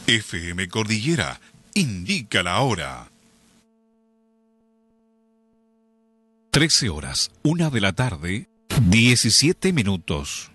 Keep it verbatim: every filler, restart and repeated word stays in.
F M Cordillera indica la hora. trece horas, una de la tarde, diecisiete minutos.